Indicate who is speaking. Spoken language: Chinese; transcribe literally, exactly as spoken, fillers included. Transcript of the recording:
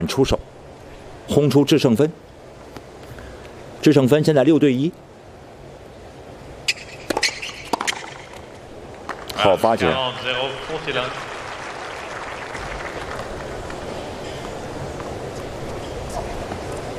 Speaker 1: 出手，轰出制胜分。制胜分现在六对一。好发球。